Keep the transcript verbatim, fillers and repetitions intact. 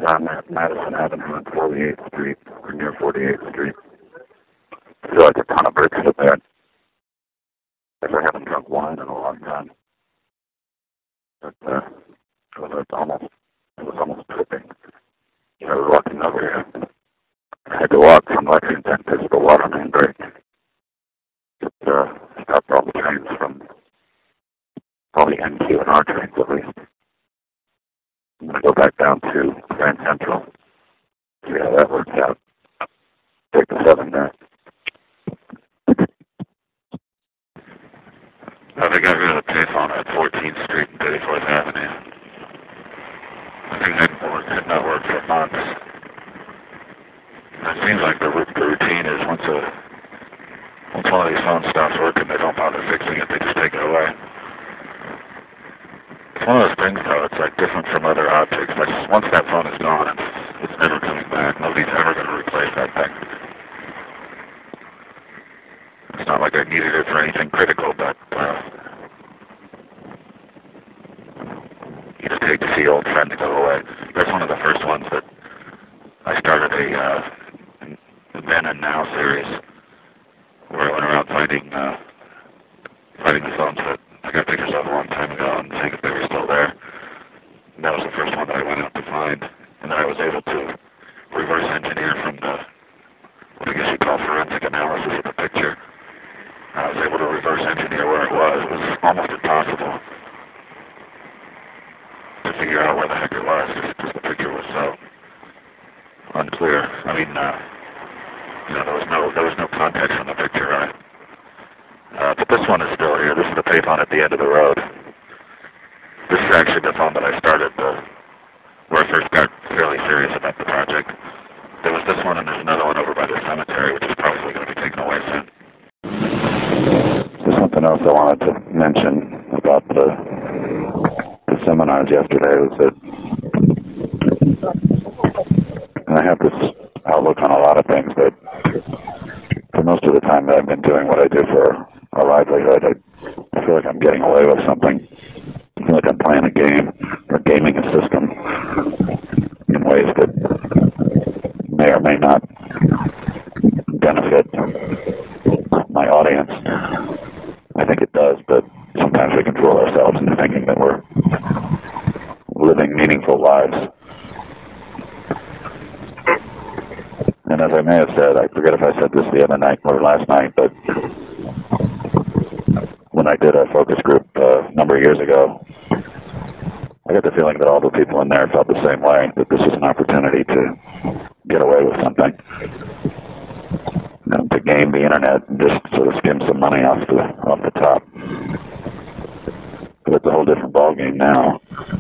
on Madison Avenue and forty-eighth Street, or near forty-eighth Street. I feel like a ton of bricks hit there. If I haven't drunk wine in a long time. But, uh, it was almost, it was almost tripping. You know, walking over here. I had to walk from Lexington to the water main break. It, uh, stopped all the trains from, all the N Q and R trains at least. I'm going to go back down to Grand Central. See how that works out. Take the seven there. Oh, they got rid of the payphone at fourteenth Street and thirty-fourth Avenue. I think that work, did not work for months. It seems like the, the routine is once a once one of these phones stops working, they don't bother fixing it, they just take it away. It's one of those things, though, it's like different from other objects. Like, once that phone is gone, it's, it's never coming back. Nobody's ever going to replace that thing. It's not like I needed it for anything critical, but uh, you just hate to see old friend to go away. That's one of the first ones that I started a uh, Then and Now series where I went around finding uh, finding the phones that I got pictures of a long time ago and seeing if they were still there. And that was the first one that I went out to find, and then I was able to reverse engineer from the what I guess you call forensic analysis of the picture. I was able to reverse engineer where it was. It was almost impossible to figure out where the heck it was because the picture was so unclear. I mean, uh, you know, there was no there was no context in the picture, right? Uh, but this one is still here. This is the payphone at the end of the road. This is actually the phone that I started uh, where I first got fairly serious about the project. There was this one, and there's another one over by the cemetery, which is probably going to be taken away soon. There's something else I wanted to mention about the, the seminars yesterday was that, and I have this outlook on a lot of things, but for most of the time that I've been doing what I do for a livelihood, I, I feel like I'm getting away with something. I feel like I'm playing a game or gaming a system in ways that may or may not benefit my audience. I think it does, but sometimes we can fool ourselves into thinking that we're living meaningful lives. And as I may have said, I forget if I said this the other night or last night, but when I did a focus group uh, a number of years ago, I got the feeling that all the people in there felt the same way, that this was an opportunity to get away with something. You know, to game the internet and just sort of skim some money off the off the top. But it's a whole different ballgame now.